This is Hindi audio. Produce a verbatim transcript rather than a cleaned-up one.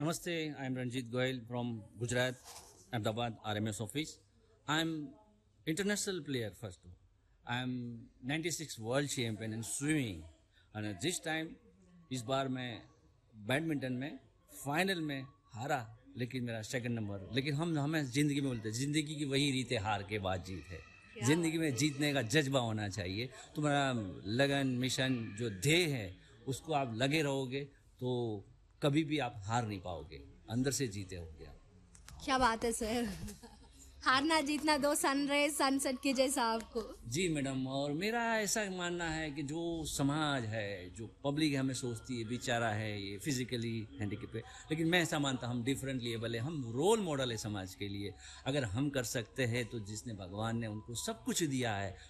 Namaste, I am Ranjit Goyal from Gujarat, Ahmedabad R M S office. I am international player first. I am ninety-six world champion in swimming and this time इस बार मैं बैडमिंटन में फाइनल में हारा लेकिन मेरा सेकंड नंबर लेकिन हम हमें जिंदगी में बोलते हैं जिंदगी की वही रीत है हार के बाद जीत है जिंदगी में जीतने का जज्बा होना चाहिए तुम्हारा लगन मिशन जो ध्येय है उसको आप लगे रहोगे तो कभी भी आप हार नहीं पाओगे अंदर से जीते होगे आप क्या बात है सर। हारना जीतना दो सनराइज सनसेट की जैसा आपको। जी मैडम और मेरा ऐसा मानना है कि जो समाज है जो पब्लिक हमें सोचती है बेचारा है ये फिजिकली हैंडीकेप है लेकिन मैं ऐसा मानता हम डिफरेंटली एबल है हम रोल मॉडल है समाज के लिए अगर हम कर सकते हैं तो जिसने भगवान ने उनको सब कुछ दिया है